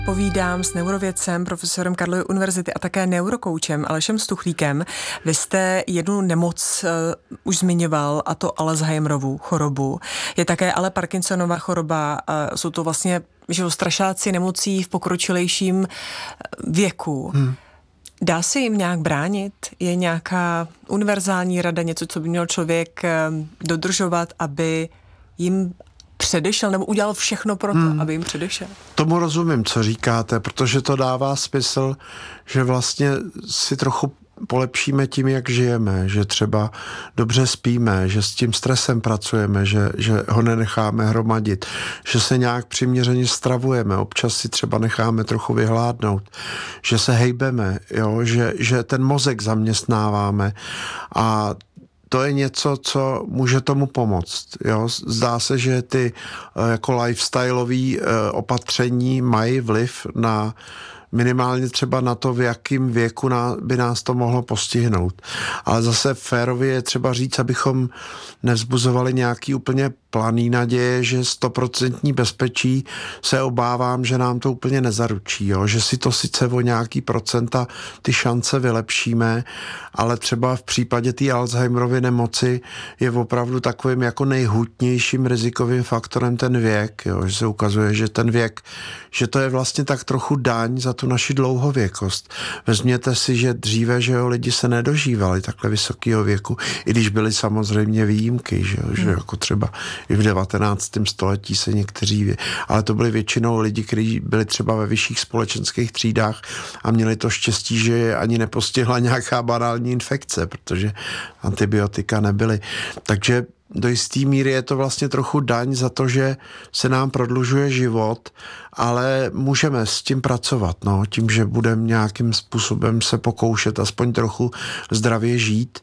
Povídám s neurovědcem, profesorem Karlovy univerzity a také neurokoučem Alešem Stuchlíkem. Vy jste jednu nemoc už zmiňoval, a to Alzheimerovu chorobu. Je také ale Parkinsonova choroba. Jsou to vlastně strašáci nemocí v pokročilejším věku. Dá se jim nějak bránit? Je nějaká univerzální rada, něco, co by měl člověk dodržovat, aby jim předešel, nebo udělal všechno pro to, aby jim předešel? Tomu rozumím, co říkáte, protože to dává smysl, že vlastně si trochu polepšíme tím, jak žijeme, že třeba dobře spíme, že s tím stresem pracujeme, že ho nenecháme hromadit, že se nějak přiměřeně stravujeme, občas si třeba necháme trochu vyhládnout, že se hejbeme, jo? Že ten mozek zaměstnáváme a to je něco, co může tomu pomoct. Jo? Zdá se, že ty jako lifestyleové opatření mají vliv na minimálně třeba na to, v jakém věku by nás to mohlo postihnout. Ale zase férově je třeba říct, abychom nevzbuzovali nějaký úplně planý naděje, že 100% bezpečí se obávám, že nám to úplně nezaručí. Jo? Že si to sice o nějaký procenta ty šance vylepšíme, ale třeba v případě té Alzheimerovy nemoci je opravdu takovým jako nejhutnějším rizikovým faktorem ten věk. Jo? Že se ukazuje, že ten věk, že to je vlastně tak trochu daň za tu naši dlouhověkost. Vezměte si, že dříve, že jo, lidi se nedožívali takhle vysokého věku, i když byly samozřejmě výjimky, že jako třeba i v 19. století se někteří, ale to byli většinou lidi, kteří byli třeba ve vyšších společenských třídách a měli to štěstí, že je ani nepostihla nějaká banální infekce, protože antibiotika nebyly. Takže do jistý míry je to vlastně trochu daň za to, že se nám prodlužuje život, ale můžeme s tím pracovat, tím, že budeme nějakým způsobem se pokoušet aspoň trochu zdravě žít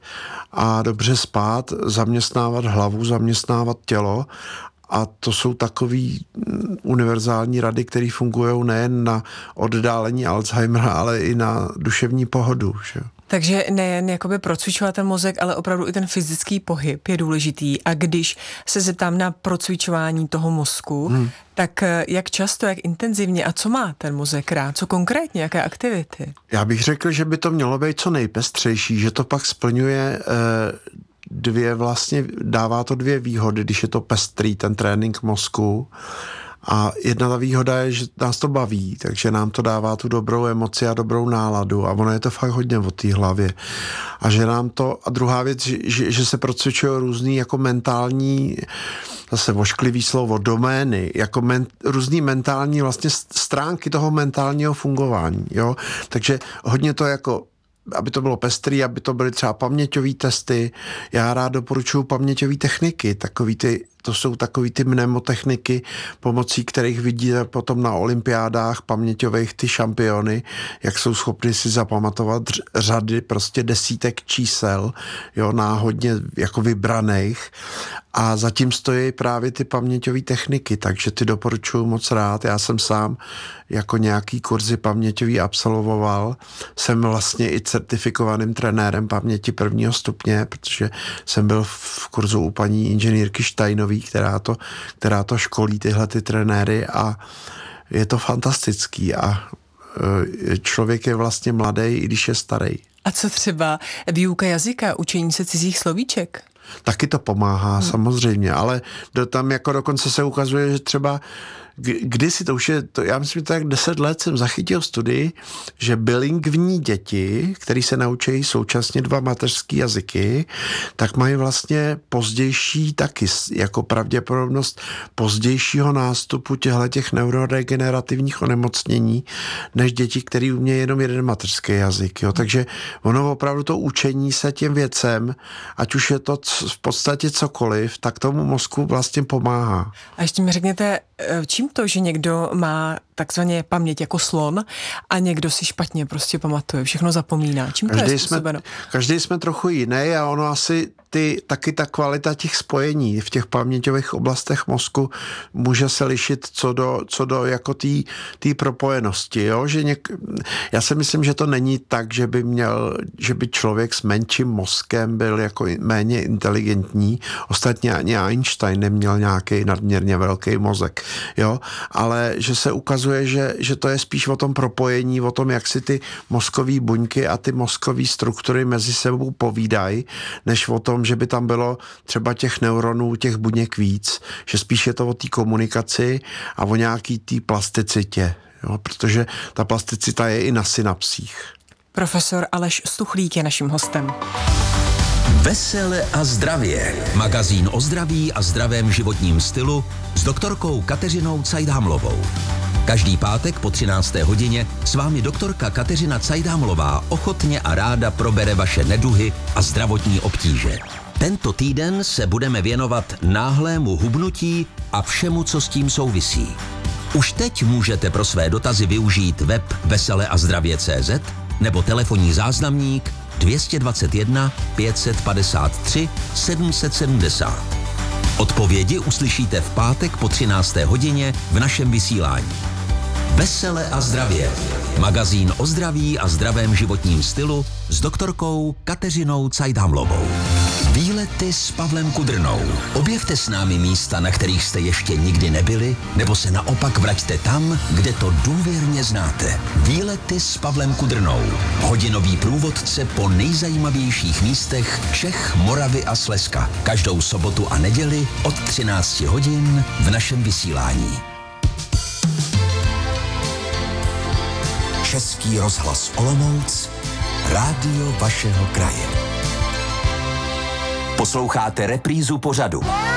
a dobře spát, zaměstnávat hlavu, zaměstnávat tělo. A to jsou takový univerzální rady, které fungují nejen na oddálení Alzheimera, ale i na duševní pohodu. Že? Takže nejen jakoby procvičovat ten mozek, ale opravdu i ten fyzický pohyb je důležitý. A když se zeptám na procvičování toho mozku, tak jak často, jak intenzivně a co má ten mozek rád? Co konkrétně, jaké aktivity? Já bych řekl, že by to mělo být co nejpestřejší, že to pak splňuje dává to dvě výhody, když je to pestrý, ten trénink mozku. A jedna ta výhoda je, že nás to baví, takže nám to dává tu dobrou emoci a dobrou náladu a ono je to fakt hodně o té hlavě. A že nám to, a druhá věc, že se procvičují různý jako mentální, zase vošklivý slovo, domény, jako různý mentální vlastně stránky toho mentálního fungování, jo. Takže hodně to jako aby to bylo pestrý, aby to byly třeba paměťové testy. Já rád doporučuji paměťové techniky, to jsou takový ty mnemotechniky, pomocí kterých vidíte potom na olympiádách paměťových ty šampiony, jak jsou schopni si zapamatovat řady prostě desítek čísel, jo, náhodně jako vybraných. A zatím stojí právě ty paměťové techniky, takže ty doporučuji moc rád. Já jsem sám jako nějaký kurzy paměťový absolvoval. Jsem vlastně i certifikovaným trenérem paměti 1. stupně, protože jsem byl v kurzu u paní inženýrky Štajnový, která to školí tyhle ty trenéry a je to fantastický a člověk je vlastně mladý, i když je starý. A co třeba výuka jazyka, učení se cizích slovíček? Taky to pomáhá, samozřejmě, ale tam jako dokonce se ukazuje, že třeba kdysi to už je, já myslím, že tak 10 let jsem zachytil studii, že bilingvní děti, který se naučí současně 2 mateřský jazyky, tak mají vlastně pozdější taky, jako pravděpodobnost pozdějšího nástupu těch neurodegenerativních onemocnění, než děti, který umějí jenom jeden mateřský jazyk. Jo. Takže ono opravdu to učení se těm věcem, ať už je to v podstatě cokoliv, tak tomu mozku vlastně pomáhá. A ještě mi řekněte, čím to, že někdo má takzvaně paměť jako slon a někdo si špatně prostě pamatuje, všechno zapomíná. Čím to je způsobeno? Každý jsme trochu jiný a ono asi taky ta kvalita těch spojení v těch paměťových oblastech mozku může se lišit co do jako té propojenosti. Jo? Já si myslím, že to není tak, že by člověk s menším mozkem byl jako méně inteligentní. Ostatně ani Einstein neměl nějaký nadměrně velký mozek. Jo? Ale že se ukazuje, ukazuje, že to je spíš o tom propojení, o tom, jak si ty mozkové buňky a ty mozkové struktury mezi sebou povídají, než o tom, že by tam bylo třeba těch neuronů, těch buněk víc, že spíš je to o té komunikaci a o nějaký té plasticitě, jo? Protože ta plasticita je i na synapsích. Profesor Aleš Stuchlík je naším hostem. Vesele a zdravě. Magazín o zdraví a zdravém životním stylu s doktorkou Kateřinou Cajdhamlovou. Každý pátek po 13. hodině s vámi doktorka Kateřina Cajdhamlová ochotně a ráda probere vaše neduhy a zdravotní obtíže. Tento týden se budeme věnovat náhlému hubnutí a všemu, co s tím souvisí. Už teď můžete pro své dotazy využít web veseleazdravě.cz nebo telefonní záznamník 221 553 770. Odpovědi uslyšíte v pátek po 13. hodině v našem vysílání. Vesele a zdravě. Magazín o zdraví a zdravém životním stylu s doktorkou Kateřinou Cajdhamlovou. Výlety s Pavlem Kudrnou. Objevte s námi místa, na kterých jste ještě nikdy nebyli, nebo se naopak vraťte tam, kde to důvěrně znáte. Výlety s Pavlem Kudrnou. Hodinový průvodce po nejzajímavějších místech Čech, Moravy a Slezska. Každou sobotu a neděli od 13 hodin v našem vysílání. Český rozhlas Olomouc, rádio vašeho kraje. Posloucháte reprízu pořadu